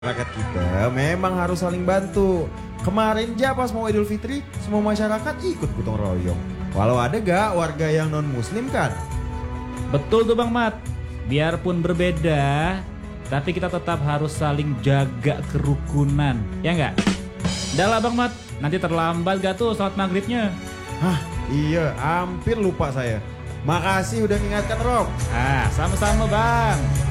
Masyarakat kita memang harus saling bantu. Kemarin aja pas mau Idul Fitri, semua masyarakat ikut gotong royong. Walau ada gak warga yang non muslim kan? Betul tuh Bang Mat. Biarpun berbeda, tapi kita tetap harus saling jaga kerukunan. Ya enggak? Udah lah Bang Mat, nanti terlambat gak tuh salat maghribnya? Hah, iya, hampir lupa saya. Makasih udah mengingatkan, Rob. Ah, sama-sama Bang.